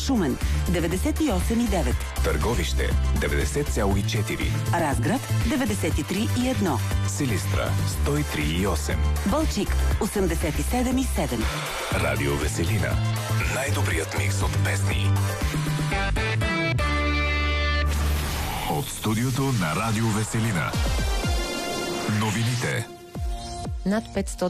Шумен 98,9. Търговище 90,4. Разград 93,1. Силистра 103,8. Балчик 87,7. Радио Веселина. Най-добрият микс от песни. От студиото на Радио Веселина. Новините. Над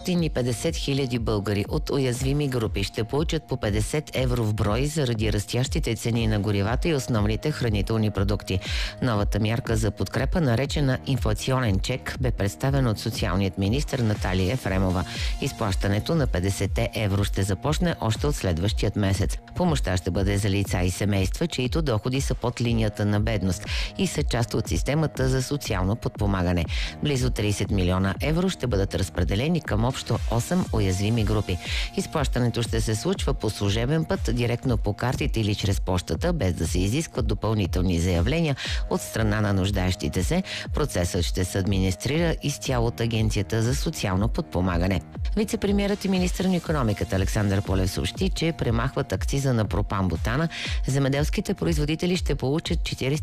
550 хиляди българи от уязвими групи ще получат по 50 евро в брой заради растящите цени на горивата и основните хранителни продукти. Новата мярка за подкрепа, наречена инфлационен чек, бе представена от социалният министър Наталия Ефремова. Изплащането на 50 евро ще започне още от следващият месец. Помощта ще бъде за лица и семейства, чието доходи са под линията на бедност и са част от системата за социално подпомагане. Близо 30 милиона евро ще бъдат разпределени към общо 8 уязвими групи. Изплащането ще се случва по служебен път, директно по картите или чрез пощата, без да се изискват допълнителни заявления от страна на нуждаещите се. Процесът ще се администрира изцяло от Агенцията за социално подпомагане. Вице-премиерът и министър на икономиката Александър Полев съобщи, че премахват акциза на пропан-бутана. Земеделските производители ще получат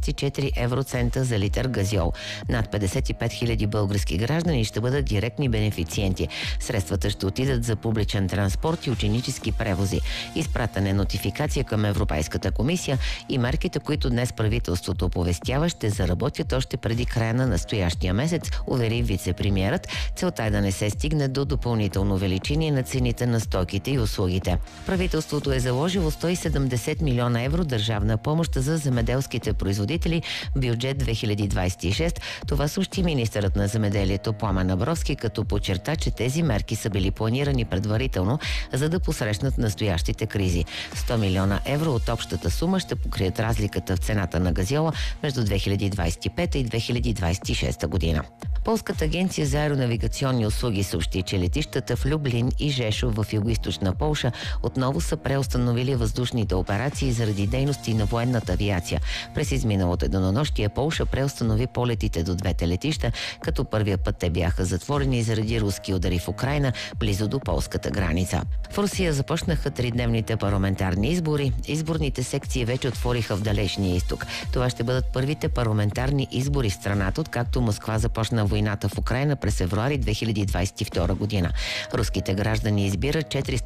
44 евроцента за литър газьол. Над 55 хиляди български граждани ще бъдат директни бенефициенти. Средствата ще отидат за публичен транспорт и ученически превози. Изпратена е нотификация към Европейската комисия и мерките, които днес правителството оповестява, ще заработят още преди края на настоящия месец, увери вице-премиерът. Целта е да не се стигне до допълнително увеличение на цените на стоките и услугите. Правителството е заложило 170 милиона евро държавна помощ за земеделските производители в бюджет 2026. Това съобщи министърът на земеделието Пламен Абровски, като подчерта, че тези мерки са били планирани предварително, за да посрещнат настоящите кризи. 100 милиона евро от общата сума ще покрият разликата в цената на газьола между 2025 и 2026 година. Полската агенция за аеронавигационни услуги съобщи, че летищата в Люблин и Жешов в югоизточна Полша отново са преустановили въздушните операции заради дейности на военната авиация. През изминалото денонощие Полша преустанови полетите до двете летища, като първия път те бяха затворени заради руски удари в Украйна, близо до полската граница. В Русия започнаха тридневните парламентарни избори. Изборните секции вече отвориха в далечния изток. Това ще бъдат първите парламентарни избори в страната, откакто Москва започна войната в Украйна през февруари 2022 година. Руските граждани избират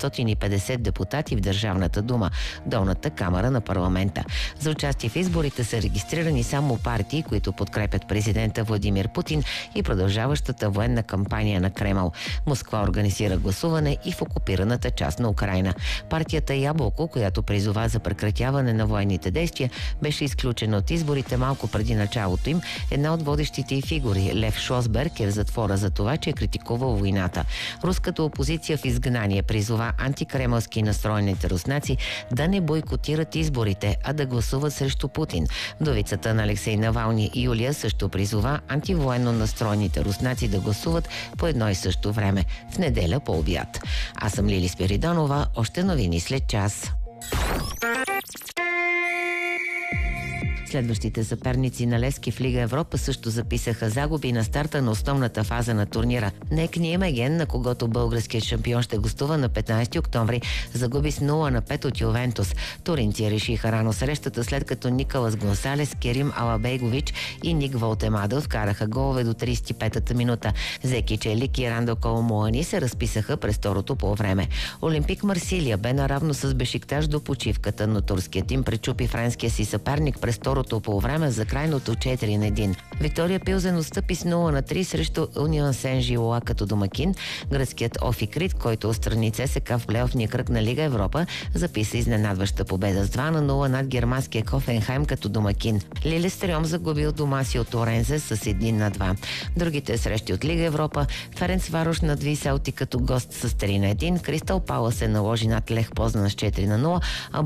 450 депутати в Държавната дума, долната камара на парламента. За участие в изборите са регистрирани само партии, които подкрепят президента Владимир Путин и продължаващата военна кампания на Кремъл. Москва организира гласуване и в окупираната част на Украйна. Партията Ябълко, която призова за прекратяване на военните действия, беше изключена от изборите малко преди началото им. Една от водещите й фигури, Лев Шлосберг, е в затвора за това, че е критикувал войната. Руската опозиция в изгнание призова антикремълски настроените руснаци да не бойкотират изборите, а да гласуват срещу Путин. Вдовицата на Алексей Навални и Юлия също призова антивоенно настроените руснаци да гласуват по едно и също време, в неделя по обяд. Аз съм Лили Спиридонова, още новини след час. Следващите съперници на Левски в Лига Европа също записаха загуби на старта на основната фаза на турнира. НЕК Ниемеген, на когото българският шампион ще гостува на 15 октомври, загуби с 0-5 от Ювентус. Туринци решиха рано срещата, след като Николас Гонсалес, Керим Алабейгович и Ник Волтемадел вкараха голове до 35-та минута. Зеки Челик и Рандо Коломуани се разписаха през второто полувреме. Олимпик Марсилия бе наравно с Бешикташ до почивката, но турският тим пречупи френския си съперник през второто полувреме за крайното 4-1. Виктория Пилзен отстъпи с 0-3 срещу Унион Сен-Жилоа като домакин. Гръцкият Офи Крит, който отстрани ЦСКА в плейофния кръг на Лига Европа, записа изненадваща победа с 2-0 над германския Хофенхайм като домакин. Лилестериом загубил дома си от Орензе с 1-2. Другите срещи от Лига Европа: Ференцварош надви Селтик като гост с 3-1. Кристал Палас се наложи над Лех Познан с 4-0, а